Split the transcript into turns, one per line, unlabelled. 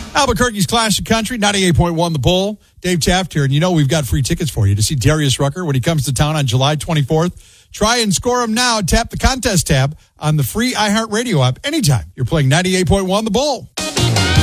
Albuquerque's Classic Country, 98.1 The Bull. Dave Taft here, and you know we've got free tickets for you to see Darius Rucker when he comes to town on July 24th. Try and score him now. Tap the contest tab on the free iHeartRadio app anytime you're playing 98.1 The Bull.